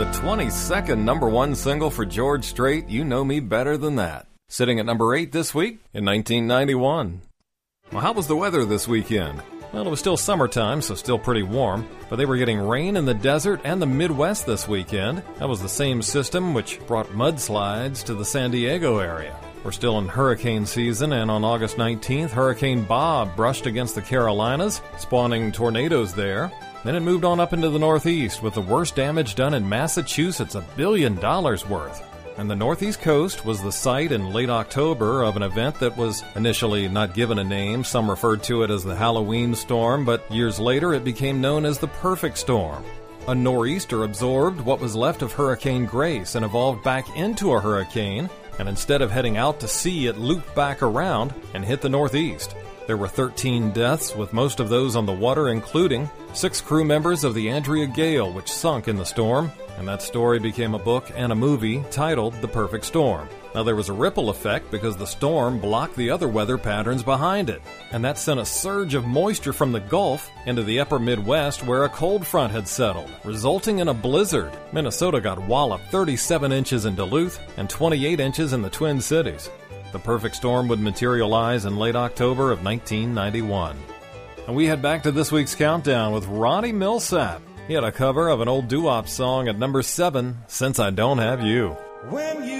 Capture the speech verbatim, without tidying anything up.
The twenty-second number one single for George Strait, You Know Me Better Than That. Sitting at number eight this week in nineteen ninety-one. Well, how was the weather this weekend? Well, it was still summertime, so still pretty warm, but they were getting rain in the desert and the Midwest this weekend. That was the same system which brought mudslides to the San Diego area. We're still in hurricane season, and on August nineteenth, Hurricane Bob brushed against the Carolinas, spawning tornadoes there. Then it moved on up into the Northeast, with the worst damage done in Massachusetts, a billion dollars worth. And the Northeast coast was the site in late October of an event that was initially not given a name. Some referred to it as the Halloween storm, but years later it became known as the perfect storm. A nor'easter absorbed what was left of Hurricane Grace and evolved back into a hurricane, and instead of heading out to sea, it looped back around and hit the Northeast. There were thirteen deaths, with most of those on the water, including six crew members of the Andrea Gale, which sunk in the storm, and that story became a book and a movie titled The Perfect Storm. Now, there was a ripple effect because the storm blocked the other weather patterns behind it, and that sent a surge of moisture from the Gulf into the upper Midwest where a cold front had settled, resulting in a blizzard. Minnesota got walloped thirty-seven inches in Duluth and twenty-eight inches in the Twin Cities. The perfect storm would materialize in late October of nineteen ninety-one. And we head back to this week's countdown with Ronnie Milsap. He had a cover of an old doo-wop song at number seven, Since I Don't Have You. When you